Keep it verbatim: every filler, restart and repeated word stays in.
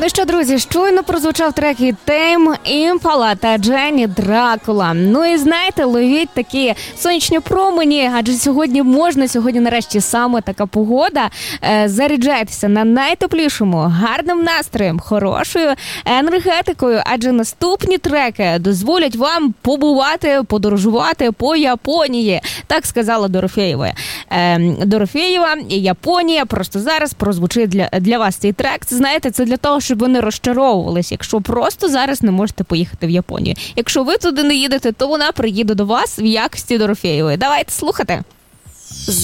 Ну що, друзі, щойно прозвучав трек від Tame Impala та Дженні Дракула. Ну і знаєте, ловіть такі сонячні промені, адже сьогодні можна, сьогодні нарешті саме така погода. Е, заряджайтеся на найтеплішому, гарним настроєм, хорошою енергетикою, адже наступні треки дозволять вам побувати, подорожувати по Японії. Так сказала Дорофєєва. Е, Дорофєєва і Японія просто зараз прозвучить для, для вас цей трек. Це, знаєте, це для того, щоб ви не розчаровувались, якщо просто зараз не можете поїхати в Японію. Якщо ви туди не їдете, то вона приїде до вас в якості Дорофєєвої. Давайте слухати.